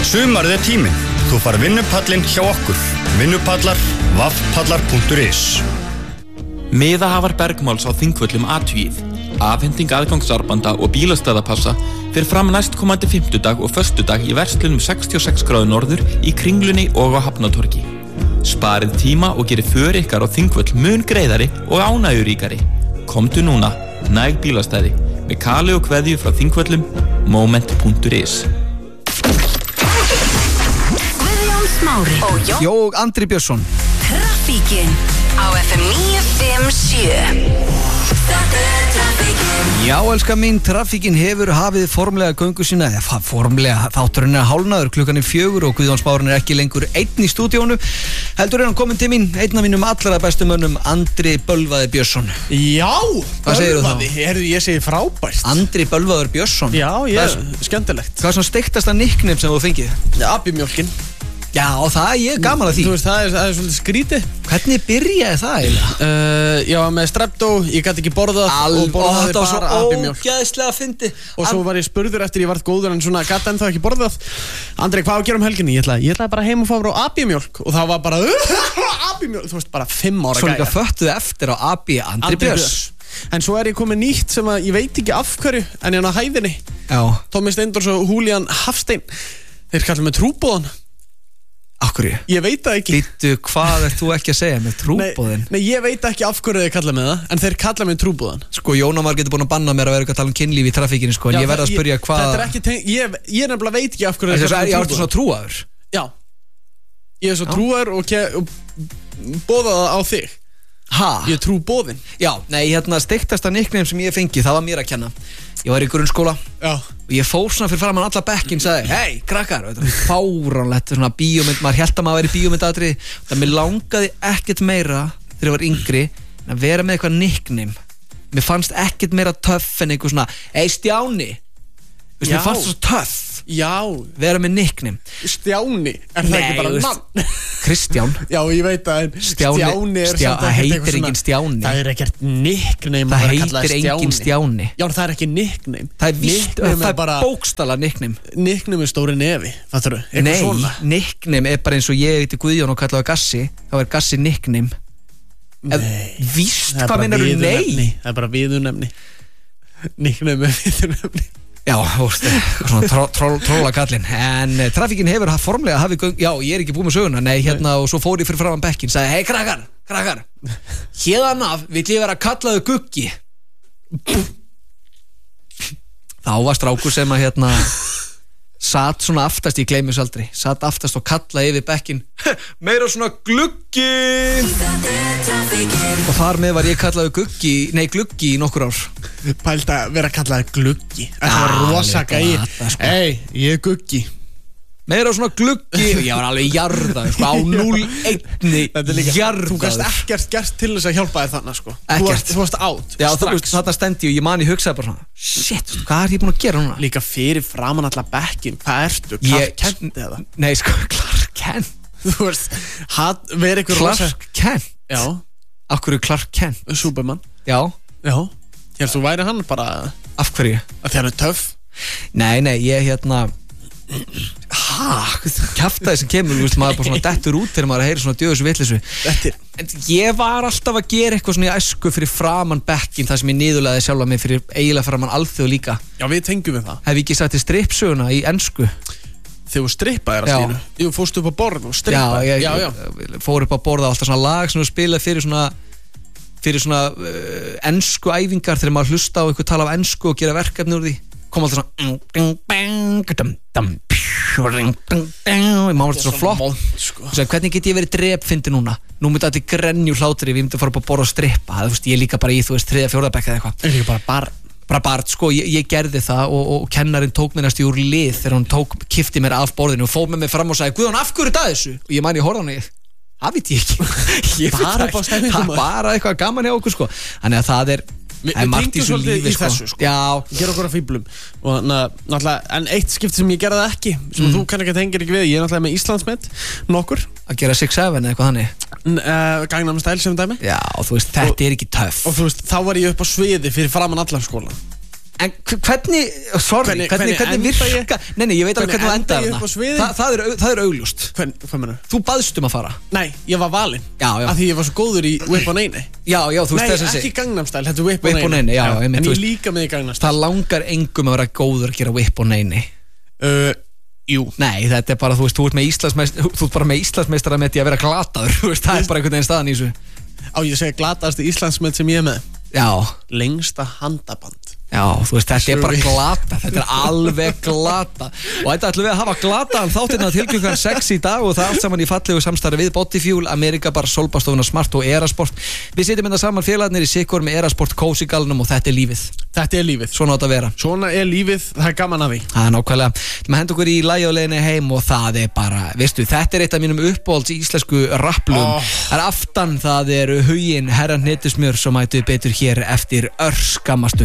Sumarið tíminn. Þú far vinnupallinn hjá okkur. Vinnupallar, vaffpallar.is. Miðahafar Bergmáls á Þingvöllum athugið. Afhending aðgangsarbanda og bílastæðapassa fer fram næstkomandi fimmtudag og föstudag í verslunum 66° norður í Kringlunni og á Hafnatorgi. Sparið tíma og gerið för ykkar á Þingvöll mun greiðari og ánægjuríkari. Komdu núna, næg bílastæði, með kali og kveðju frá Þingvöllum, moment.is. Guðjón Smári og Andri Björnsson. Traffíkin á FM 957. Þetta traffíkin. Já, elskar mín, traffíkin hefur hafið formlega göngu sína, formlega þátturinn hálfnaður, klukkan 4 og Guðjón Smári ekki lengur einn í stúdíónu. Heldur hann komin til mín, einn af mínum allra bestu mönnum, Andri Bölvaði Björnsson. Já, hvað segirðu þá? Ég segi frábært. Andri Bölvaður Björnsson. Já, skemmtilegt. Hvað er svona steiktasta nickname sem þú fengið? Abimjólkin. Já, það ég gaman að því. Þú veist, það er svolítið skrítið. Hvernig byrjaði það eiginlega? Já, með streptó, ég gæti ekki borðað og borðaði bara abimjólk. Ógeðslega fyndi. Og svo var ég spurður eftir ég varð góður en svona gæti ennþá ekki borðað. Andri, hvað á að gera helginni? Ég ætlaði bara heim og fá frá abimjólk og það var bara abimjólk, þú veist, bara 5 ára gæja. Svo líka föttuði eftir á Abi Andri Björns. En svo ég komið nýtt sem að ég veit ekki af hverju en ég á hæðinni. Já. Tómi Steindors og Húlían Hafstein. Þeir kalla mig trúboðan. Akkurju? Ég veit það ekki. Býttu, hvað ert þú ekki að segja með trúboðin? Nei, ég veit ekki af hverju þeir kalla mig það, en þeir kalla mig trúboðan. Sko, Jónamar getur búin að banna mér að vera eitthvað að tala um kynlíf í traffíkinni, sko, en ég verð að spyrja hvað... Þetta er ekki ég nefnilega veit ekki af hverju þeir kalla mig trúboðan. Já, ertu svona trúaður? Já. Ég er svo trúaður og boða það á þig. Ha? Ég er trúboðin. Já, nei, steiktasta nickname sem ég fengi, það var mér að kenna. Ég var í grunnskóla. Já. Og ég fór svona fyrir framan alla bekkin, sagði, hei, krakkar, fáránlegt, svona bíómynd, maður hélt að maður væri bíómyndadri. Það mér langaði ekkert meira þegar ég var yngri en að vera með eitthvað nickname. Mér fannst ekkert meira töff en eitthvað svona, hei, Stjáni. Mér fannst það svo töff. Já. Vera með nickname. Stjáni, er það ekki bara nafn? Kristján. Já, ég veit að Stjáni er það heitir engin Stjáni. Það er ekkert nickname. Það heitir engin Stjáni. Já, það er ekki nickname. Það er bara bókstala nickname. Nickname er stóri nefi, fattur þú? Nei, nickname er bara eins og ég heiti Guðjón og kallaði Gassi. Það var Gassi nickname. Nei. Víst, hvað meinar þú? Nei. Það er bara viðurnefni. Nickname er viðurnefni. Já, svona trólakallinn. En traffíkin hefur formlega hafið göng... Já, ég er ekki búið með söguna. Nei, og svo fór ég fyrir framan bekkin. Sagði, hei, krakkar. Hérðan af vill ég vera kallaðu Guggi. Þá var strákur sem að satt svona aftast, ég gleymi þess aldrei. Satt aftast og kallaði yfir bekkin. Meira svona gluggi. Og þar með var ég kallaðu gluggi í nokkur ár. Pælt að vera kallaði gluggi. Það var rosa gæi. Hei, ég er Guggi. Meira svona gluggi. Ég var alveg jarðað, sko, á 0-1 jarðað. Þú gæst ekkert gert til þess að hjálpa þér þannig, sko. Ekkert. Þú varst átt. Já, þarna stendi ég man, ég hugsaði bara svona, shit, hvað er ég búin að gera núna? Líka fyrir framan alla bekkin. Hvað ertu? Clark Kent eða? Nei, sko, Clark Kent. Þú veist, verið eitthvað rosa. Clark Kent? Já. Af hverju Clark Kent? Superman. Já. Ég held þú væri hann bara... Af hverju? Að því hann er töff. Nei, ég kjaftaði sem kemur, maður bara svona dettur út þegar maður heyrir svona djöðus vitleysu. En ég var alltaf að gera eitthvað svona í æsku fyrir framan bekkin, það sem ég niðurlæði sjálfa mig fyrir eiginlega framan alþjóð líka. Já, við tengjum við það. Hef ég ekki sagt til strippsöguna í ensku? Þegar þú strippaðir að stínu? Jú, fórstu upp á borð og strippaði? Já, ég fór upp á borð á alltaf svona lag sem þú spilaði fyrir svona ensku æfingar þegar maður hlusta á eitthvað tala af ensku og gera verkefni úr því. Kom alltaf svona ég má þetta svo flott sko. Hvernig get ég verið drepfindi núna? Nú myndi allir grenju hlátri ef ég myndi fara upp á borð og strippa. Ég er líka bara í 3-4 bekk eða eitthvað. Er líka bara barn, sko, ég gerði það og kennarinn tók mér næstu úr lið þegar hún kippti mér af borðinu og fóð með mig fram og sagði, Guðjón, af hverju er það þessu? Og ég man, ég horfði á hana, það veit ég ekki. Bara upp á stemmingum. Bara eitthvað gaman hjá okkur, sko. Þannig að það er Við tengum svolítið í þessu, sko. Já. Gera okkur að fíblum. Og náttúrulega, en eitt skipti sem ég gerði það ekki, sem þú kannski tengir ekki við, ég er náttúrulega með Íslandsmet, nokkur. Að gera 6-7 eða eitthvað þannig? Gangnam Style sem dæmi. Já, og þú veist, þetta er ekki töff. Og þú veist, þá var ég upp á sviði fyrir framan allan skólan. En hvernig virka Nei, ég veit alveg hvernig þú endar það er augljóst Hvað meina? Þú baðst að fara Nei, ég var valinn Af því ég var svo góður í Whip on Eine Já, þú veist þess að Nei, ekki Gangnam Style, þetta er Whip on Eine En ég líka með í Gangnam Style Það langar engum að vera góður að gera Whip on Eine Jú Nei, þetta er bara, þú veist, þú ert bara með Íslandsmeistara með því að vera glataður Það er bara einhvern veginn staðan í þessu Á ég að segja glataðasti Íslandsmet sem ég er með Já Lengsta handaband Já, þú veist, þetta er bara glata Þetta er alveg glata Og þetta ætlum við að hafa glataðan þáttinn til klukkan 6 í dag og það allt saman í fallegu samstarfi við Bodyfuel, Amerika Bar, Solbastofuna Smart og Erasport Við sitjum þetta saman félagarnir í Sikor með Erasport Cozy galnum og þetta er lífið Þetta er lífið Svona átt að vera Svona er lífið, það er gaman að því Það er nákvæmlega Við hendum okkur í lagi á leiðinni heim og það er bara, veistu, þetta er eitt af mínum uppáhalds íslensku rapplugum Það er aftan, það er Huginn, Herra Hnettusmjör sem mætu betur hér eftir örskamma stund